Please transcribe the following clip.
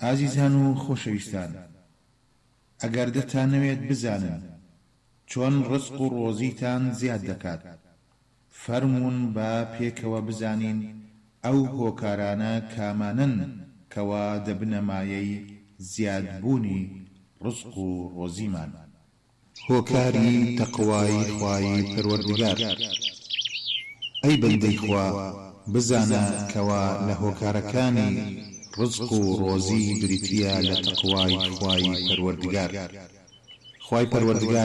ئازیزان و خۆشەویستان، ئەگەر دەتانەوێت بزانن چۆن ڕزق و ڕۆزیتان زیاد دەکات، فەرموون بە پێکەوە بزانین ئەو هۆکارانە کامانن کەوا دەبنە مایەی زیادبوونی ڕزق و ڕۆزیمان. هۆکاری تەقوای خوای پەروەردگار. ئەی بەندەی خوا، بزانە کەوا لە هۆکارەکانی ڕزق و ڕۆزی بریتیە لە تەقوای خوای پەروەردگار. خوای پەروەردگار